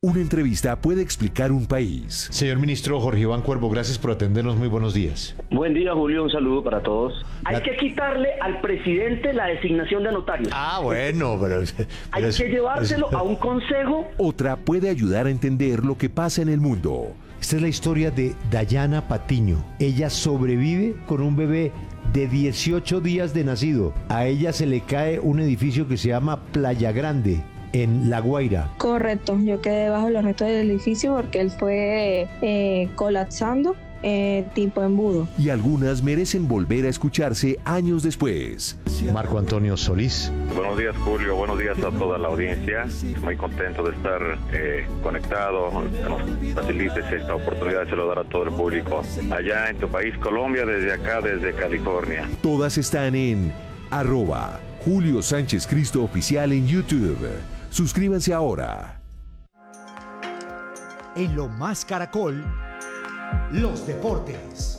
Una entrevista puede explicar un país. Señor ministro Jorge Iván Cuervo, gracias por atendernos. Muy buenos días. Buen día, Julio. Un saludo para todos. Hay que quitarle al presidente la designación de notarios. Bueno, pero Hay que llevárselo a un consejo. Otra puede ayudar a entender lo que pasa en el mundo. Esta es la historia de Dayana Patiño. Ella sobrevive con un bebé de 18 días de nacido. A ella se le cae un edificio que se llama Playa Grande, en La Guaira. Correcto, yo quedé bajo los restos del edificio porque él fue colapsando tipo embudo. Y algunas merecen volver a escucharse años después. Marco Antonio Solís. Buenos días, Julio. Buenos días a toda la audiencia. Muy contento de estar conectado. Nos facilites esta oportunidad de saludar a todo el público allá en tu país, Colombia, desde acá, desde California. Todas están en @Julio Sánchez Cristo Oficial en YouTube. Suscríbanse ahora. En Lo Más Caracol, los deportes.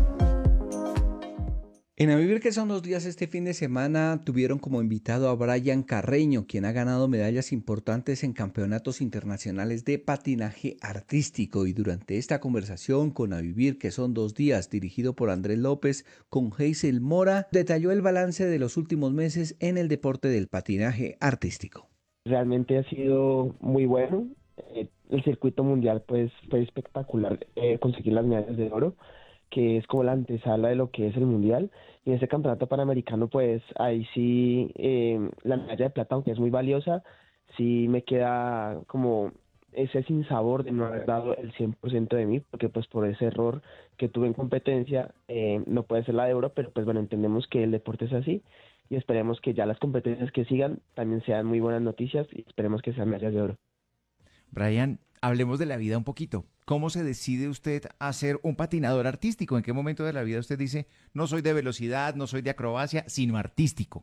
En A Vivir que son 2 días este fin de semana tuvieron como invitado a Brian Carreño, quien ha ganado medallas importantes en campeonatos internacionales de patinaje artístico. Y durante esta conversación con A Vivir que son 2 días, dirigido por Andrés López con Hazel Mora, detalló el balance de los últimos meses en el deporte del patinaje artístico. Realmente ha sido muy bueno. El circuito mundial pues fue espectacular, conseguir las medallas de oro, que es como la antesala de lo que es el mundial. Y en ese campeonato panamericano pues ahí sí la medalla de plata, aunque es muy valiosa, sí me queda como ese sinsabor de no haber dado el 100% de mí, porque pues por ese error que tuve en competencia no puede ser la de oro, pero pues bueno, entendemos que el deporte es así. Y esperemos que ya las competencias que sigan también sean muy buenas noticias y esperemos que sean medallas de oro. Brian, hablemos de la vida un poquito. ¿Cómo se decide usted a ser un patinador artístico? ¿En qué momento de la vida usted dice, no soy de velocidad, no soy de acrobacia, sino artístico?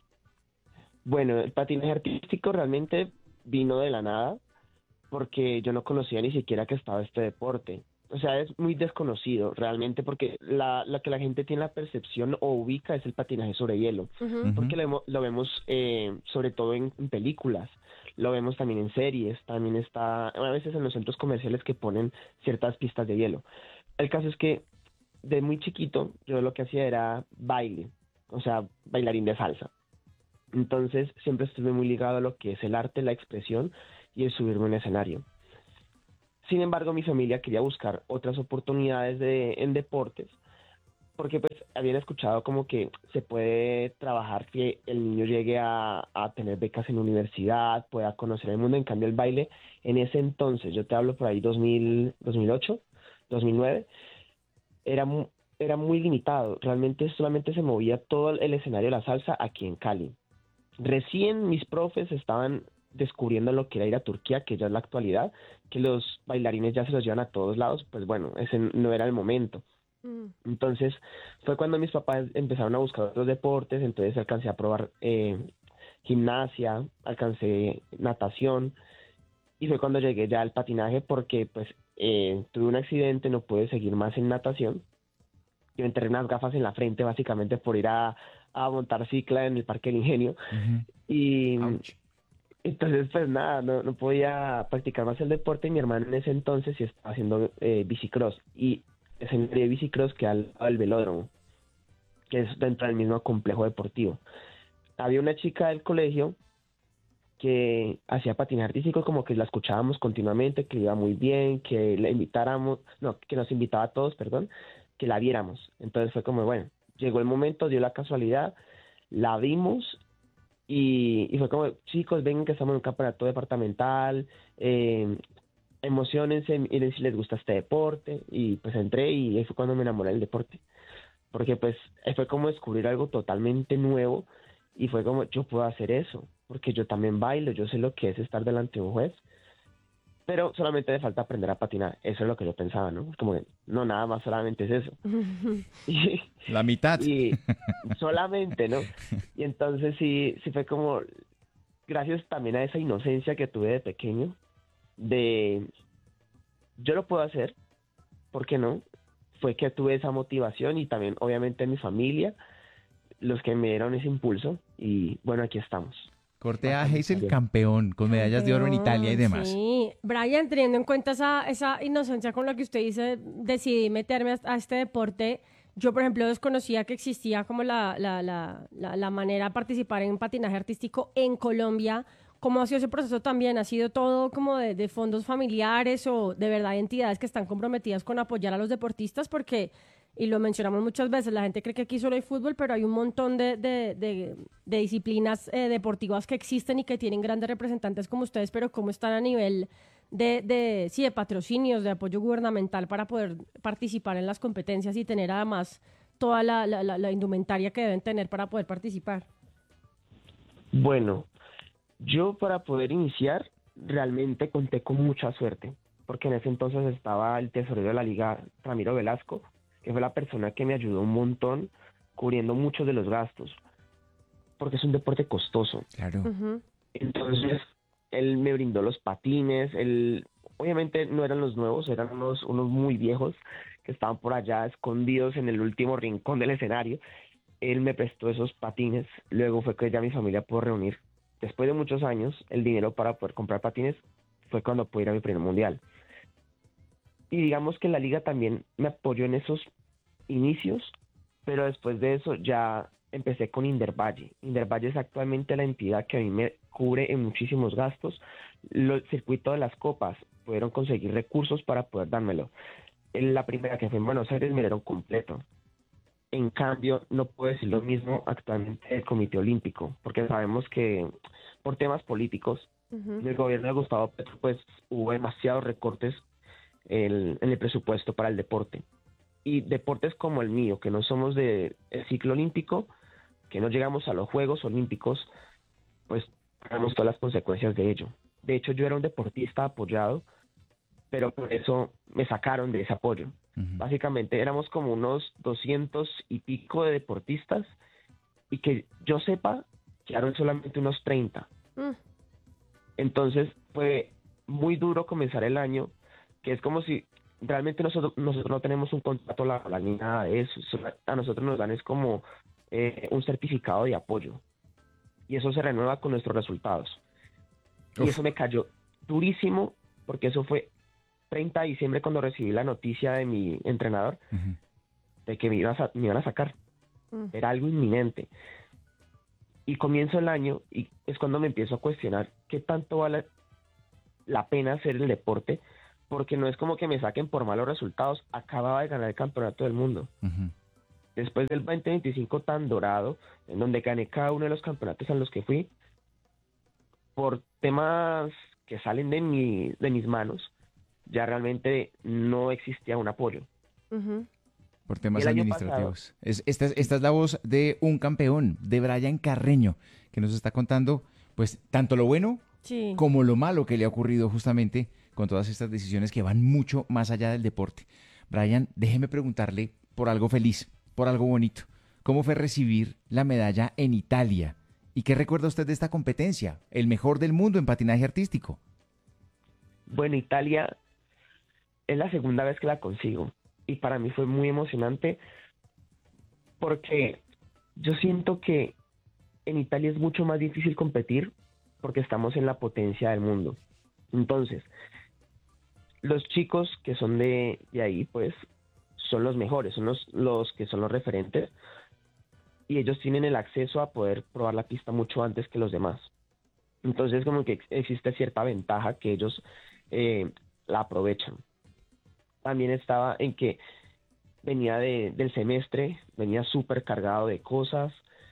Bueno, el patinaje artístico realmente vino de la nada, porque yo no conocía ni siquiera que estaba este deporte. O sea, es muy desconocido realmente, porque la que la gente tiene la percepción o ubica es el patinaje sobre hielo, porque lo vemos sobre todo en películas, lo vemos también en series, también está a veces en los centros comerciales que ponen ciertas pistas de hielo. El caso es que de muy chiquito yo lo que hacía era baile, o sea, bailarín de salsa. Entonces siempre estuve muy ligado a lo que es el arte, la expresión y el subirme a un escenario. Sin embargo, mi familia quería buscar otras oportunidades en deportes, porque pues habían escuchado como que se puede trabajar que el niño llegue a tener becas en universidad, pueda conocer el mundo. En cambio, el baile en ese entonces, yo te hablo por ahí 2008, 2009, era muy limitado. Realmente solamente se movía todo el escenario de la salsa aquí en Cali. Recién mis profes estaban descubriendo lo que era ir a Turquía, que ya es la actualidad, que los bailarines ya se los llevan a todos lados. Pues bueno, ese no era el momento. Entonces fue cuando mis papás empezaron a buscar otros deportes. Entonces alcancé a probar gimnasia, alcancé natación, y fue cuando llegué ya al patinaje, porque pues tuve un accidente, no pude seguir más en natación. Yo enterré unas gafas en la frente básicamente por ir a montar cicla en el Parque del Ingenio. Y Ouch. Entonces pues nada, no podía practicar más el deporte, y mi hermano en ese entonces sí estaba haciendo bicicross, y escenario de bicicross que al velódromo, que es dentro del mismo complejo deportivo. Había una chica del colegio que hacía patinaje artístico, como que la escuchábamos continuamente, que le iba muy bien, que que nos invitaba a todos, que la viéramos. Entonces fue como, bueno, llegó el momento, dio la casualidad, la vimos, y fue como, chicos, vengan que estamos en un campeonato departamental, emociónense, miren si les gusta este deporte. Y pues entré, y ahí fue cuando me enamoré del deporte, porque pues fue como descubrir algo totalmente nuevo, y fue como, yo puedo hacer eso, porque yo también bailo, yo sé lo que es estar delante de un juez, pero solamente me falta aprender a patinar. Eso es lo que yo pensaba, ¿no? Como que no, nada más, solamente es eso. La mitad. Y solamente, ¿no? Y entonces sí fue como, gracias también a esa inocencia que tuve de pequeño, de yo lo puedo hacer, ¿por qué no? Fue que tuve esa motivación, y también obviamente mi familia, los que me dieron ese impulso, y bueno, aquí estamos. Corte A, Hazel, campeón, con medallas de oro en Italia y demás. Sí, Brian, teniendo en cuenta esa inocencia con la que usted dice, decidí meterme a este deporte. Yo, por ejemplo, desconocía que existía como la manera de participar en patinaje artístico en Colombia. ¿Cómo ha sido ese proceso también? ¿Ha sido todo como de fondos familiares o de verdad entidades que están comprometidas con apoyar a los deportistas? Porque, y lo mencionamos muchas veces, la gente cree que aquí solo hay fútbol, pero hay un montón de disciplinas deportivas que existen y que tienen grandes representantes como ustedes, pero ¿cómo están a nivel de patrocinios, de apoyo gubernamental para poder participar en las competencias y tener además toda la indumentaria que deben tener para poder participar? Bueno, yo para poder iniciar realmente conté con mucha suerte, porque en ese entonces estaba el tesorero de la liga, Ramiro Velasco, que fue la persona que me ayudó un montón cubriendo muchos de los gastos, porque es un deporte costoso. Claro. Uh-huh. Entonces, él me brindó los patines, obviamente no eran los nuevos, eran unos muy viejos que estaban por allá escondidos en el último rincón del escenario. Él me prestó esos patines, luego fue que ya mi familia pudo reunir, después de muchos años, el dinero para poder comprar patines. Fue cuando pude ir a mi primer mundial. Y digamos que la liga también me apoyó en esos inicios, pero después de eso ya empecé con Indervalle. Indervalle es actualmente la entidad que a mí me cubre en muchísimos gastos. El circuito de las copas pudieron conseguir recursos para poder dármelo. La primera que fue en Buenos Aires me dieron completo. En cambio, no puedo decir lo mismo actualmente del Comité Olímpico, porque sabemos que por temas políticos, Uh-huh. en el gobierno de Gustavo Petro, pues hubo demasiados recortes en el presupuesto para el deporte. Y deportes como el mío, que no somos del ciclo olímpico, que no llegamos a los Juegos Olímpicos, pues pagamos todas las consecuencias de ello. De hecho, yo era un deportista apoyado, pero por eso me sacaron de ese apoyo. Uh-huh. Básicamente éramos como unos 200 y pico de deportistas, y que yo sepa, quedaron solamente unos 30. Entonces fue muy duro comenzar el año, que es como si realmente nosotros no tenemos un contrato laboral ni nada de eso. A nosotros nos dan es como un certificado de apoyo, y eso se renueva con nuestros resultados. Y eso me cayó durísimo, porque eso fue 30 de diciembre cuando recibí la noticia de mi entrenador, Uh-huh. de que me iban a sacar. Era algo inminente. Y comienzo el año y es cuando me empiezo a cuestionar qué tanto vale la pena hacer el deporte, porque no es como que me saquen por malos resultados. Acababa de ganar el campeonato del mundo. Uh-huh. Después del 2025 tan dorado, en donde gané cada uno de los campeonatos en los que fui, por temas que salen de mis manos, ya realmente no existía un apoyo. Uh-huh. Por temas El año administrativos. Esta es la voz de un campeón, de Brian Carreño, que nos está contando pues tanto lo bueno Sí. como lo malo que le ha ocurrido justamente con todas estas decisiones que van mucho más allá del deporte. Brian, déjeme preguntarle por algo feliz, por algo bonito. ¿Cómo fue recibir la medalla en Italia? ¿Y qué recuerda usted de esta competencia? El mejor del mundo en patinaje artístico. Bueno, Italia es la segunda vez que la consigo, y para mí fue muy emocionante, porque yo siento que en Italia es mucho más difícil competir porque estamos en la potencia del mundo. Entonces, los chicos que son de ahí, pues, son los mejores, son los que son los referentes, y ellos tienen el acceso a poder probar la pista mucho antes que los demás. Entonces, como que existe cierta ventaja que ellos la aprovechan. También estaba en que venía del semestre, venía súper cargado de cosas.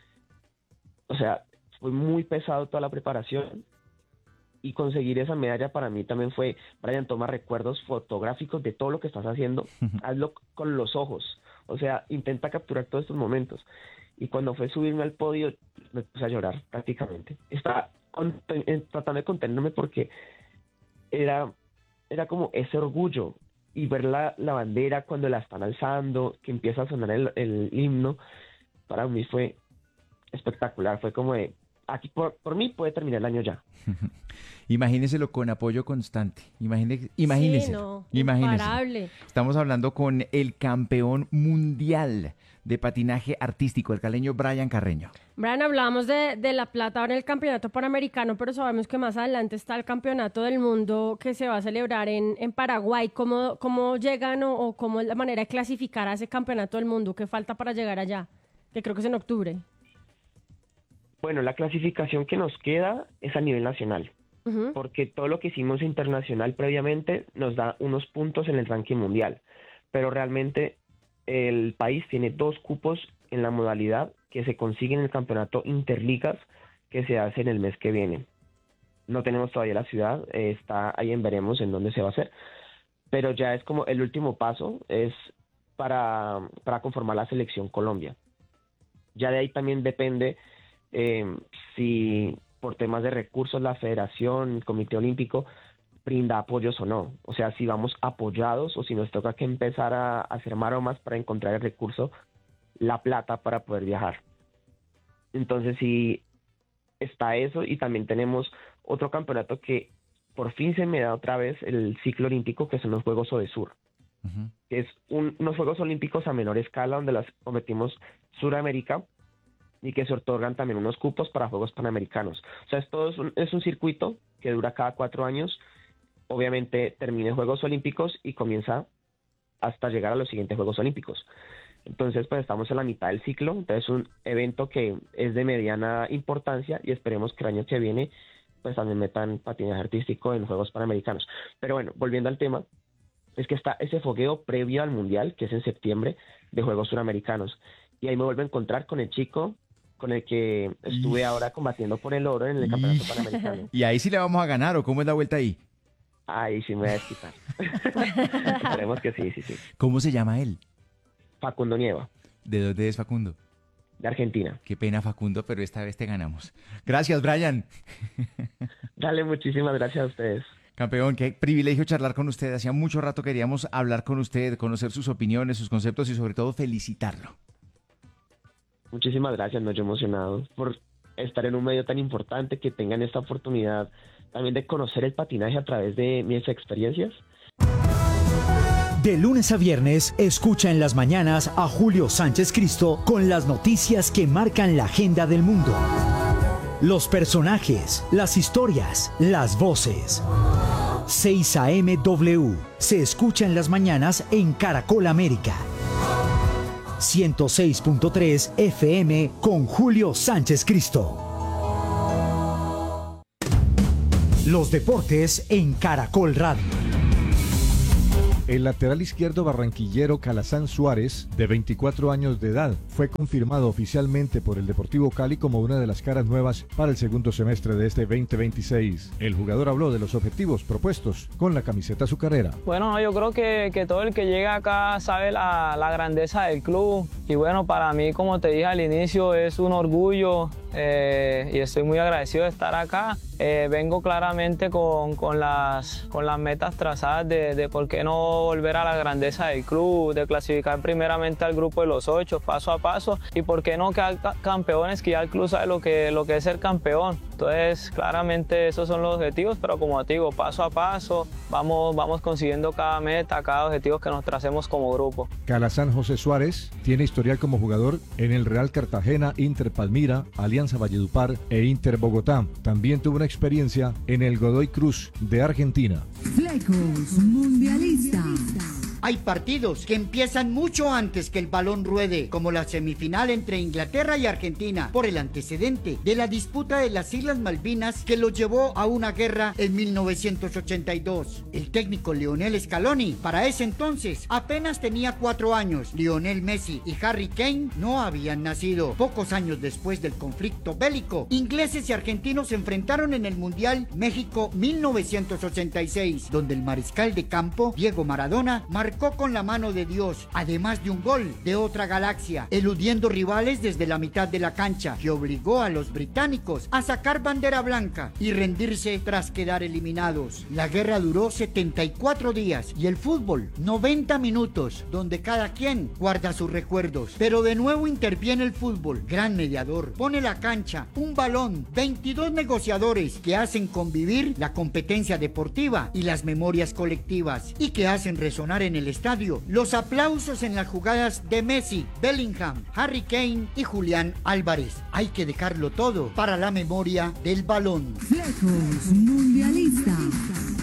O sea, fue muy pesado toda la preparación, y conseguir esa medalla para mí también fue: Brian, toma recuerdos fotográficos de todo lo que estás haciendo, hazlo con los ojos, o sea, intenta capturar todos estos momentos. Y cuando fue subirme al podio, me puse a llorar prácticamente. Estaba tratando de contenerme, porque era como ese orgullo, y ver la bandera cuando la están alzando, que empieza a sonar el himno, para mí fue espectacular. Fue como de, aquí por mí puede terminar el año ya. Imagíneselo con apoyo constante. Imagínese. Sí, no, Imagínese. imparable. Estamos hablando con el campeón mundial de patinaje artístico, el caleño Brian Carreño. Brian, hablábamos de la plata ahora en el campeonato panamericano, pero sabemos que más adelante está el campeonato del mundo que se va a celebrar en Paraguay. ¿Cómo llegan o cómo es la manera de clasificar a ese campeonato del mundo? ¿Qué falta para llegar allá? Que creo que es en octubre. Bueno, la clasificación que nos queda es a nivel nacional, porque todo lo que hicimos internacional previamente nos da unos puntos en el ranking mundial, pero realmente el país tiene 2 cupos en la modalidad que se consiguen en el campeonato Interligas que se hace en el mes que viene. No tenemos todavía la ciudad, está ahí en veremos en dónde se va a hacer, pero ya es como el último paso, es para conformar la selección Colombia. Ya de ahí también depende si por temas de recursos la federación, el Comité Olímpico brinda apoyos o no. O sea, si vamos apoyados o si nos toca que empezar a hacer maromas para encontrar el recurso, la plata para poder viajar. Entonces sí está eso, y también tenemos otro campeonato que por fin se me da otra vez el ciclo olímpico, que son los Juegos Odesur. Que es unos Juegos Olímpicos a menor escala donde las competimos Suramérica, y que se otorgan también unos cupos para Juegos Panamericanos. O sea, es un circuito que dura cada 4 años. Obviamente termina en Juegos Olímpicos y comienza hasta llegar a los siguientes Juegos Olímpicos. Entonces, pues estamos en la mitad del ciclo. Entonces, es un evento que es de mediana importancia y esperemos que el año que viene pues también metan patinaje artístico en Juegos Panamericanos. Pero bueno, volviendo al tema, es que está ese fogueo previo al Mundial, que es en septiembre, de Juegos Suramericanos. Y ahí me vuelvo a encontrar con el chico con el que estuve ahora combatiendo por el oro en el Campeonato Panamericano. ¿Y ahí sí le vamos a ganar o cómo es la vuelta ahí? Ahí sí me voy a desquitar. Esperemos que sí. ¿Cómo se llama él? Facundo Nieva. ¿De dónde es Facundo? De Argentina. Qué pena, Facundo, pero esta vez te ganamos. Gracias, Brian. Dale, muchísimas gracias a ustedes. Campeón, qué privilegio charlar con usted. Hacía mucho rato queríamos hablar con usted, conocer sus opiniones, sus conceptos y sobre todo felicitarlo. Muchísimas gracias, yo emocionado por estar en un medio tan importante, que tengan esta oportunidad también de conocer el patinaje a través de mis experiencias. De lunes a viernes, escucha en las mañanas a Julio Sánchez Cristo con las noticias que marcan la agenda del mundo. Los personajes, las historias, las voces. 6 AM W se escucha en las mañanas en Caracol América. 106.3 FM con Julio Sánchez Cristo. Los deportes en Caracol Radio. El lateral izquierdo barranquillero Calazán Suárez, de 24 años de edad, fue confirmado oficialmente por el Deportivo Cali como una de las caras nuevas para el segundo semestre de este 2026. El jugador habló de los objetivos propuestos con la camiseta azucarera. Bueno, yo creo que todo el que llega acá sabe la grandeza del club, y bueno, para mí, como te dije al inicio, es un orgullo y estoy muy agradecido de estar acá. Vengo claramente con las metas trazadas de por qué no volver a la grandeza del club, de clasificar primeramente al grupo de los 8 paso a paso, y por qué no quedar campeones, que ya el club sabe lo que es ser campeón. Entonces, claramente esos son los objetivos, pero como te digo, paso a paso vamos consiguiendo cada meta, cada objetivo que nos tracemos como grupo. Calazán José Suárez tiene historial como jugador en el Real Cartagena, Inter Palmira, Alianza Valledupar e Inter Bogotá. También tuvo una experiencia en el Godoy Cruz de Argentina. Flecos Mundialista. Hay partidos que empiezan mucho antes que el balón ruede, como la semifinal entre Inglaterra y Argentina, por el antecedente de la disputa de las Islas Malvinas que los llevó a una guerra en 1982. El técnico Lionel Scaloni, para ese entonces, apenas tenía 4 años. Lionel Messi y Harry Kane no habían nacido. Pocos años después del conflicto bélico, ingleses y argentinos se enfrentaron en el Mundial México 1986, donde el mariscal de campo, Diego Maradona, marcó marcó con la mano de Dios, además de un gol de otra galaxia, eludiendo rivales desde la mitad de la cancha, que obligó a los británicos a sacar bandera blanca y rendirse tras quedar eliminados. La guerra duró 74 días y el fútbol 90 minutos, donde cada quien guarda sus recuerdos. Pero de nuevo interviene el fútbol, gran mediador, pone la cancha, un balón, 22 negociadores que hacen convivir la competencia deportiva y las memorias colectivas, y que hacen resonar en el estadio los aplausos en las jugadas de Messi, Bellingham, Harry Kane y Julián Álvarez. Hay que dejarlo todo para la memoria del balón. Flecos Mundialistas.